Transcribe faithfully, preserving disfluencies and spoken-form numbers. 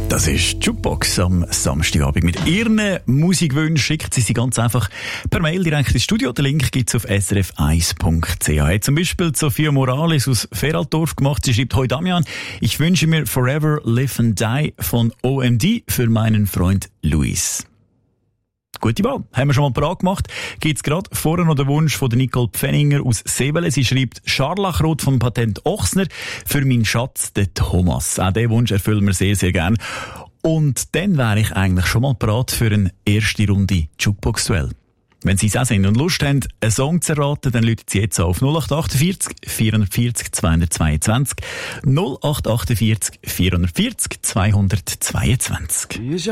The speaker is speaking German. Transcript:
Das ist Jukebox am Samstagabend. Mit Ihren Musikwünschen schickt sie sie ganz einfach per Mail direkt ins Studio. Den Link gibt es auf s r f eins punkt c h. Hat zum Beispiel Sophia Morales aus Feraldorf gemacht. Sie schreibt: Hoi Damian, ich wünsche mir Forever Live and Die von O M D für meinen Freund Luis. Gute Wahl. Haben wir schon mal parat gemacht. Gibt's gerade vorher noch den Wunsch von der Nicole Pfenninger aus Sevelen. Sie schreibt: Scharlachrot vom Patent Ochsner für meinen Schatz, den Thomas. Auch den Wunsch erfüllen wir sehr, sehr gern. Und dann wäre ich eigentlich schon mal parat für eine erste Runde Jukebox-Duell. Wenn Sie es auch sind und Lust haben, einen Song zu erraten, dann läutet Sie jetzt auf null acht achtundvierzig vierundvierzig zweihundertzweiundzwanzig null acht achtundvierzig vierundvierzig zweihundertzweiundzwanzig.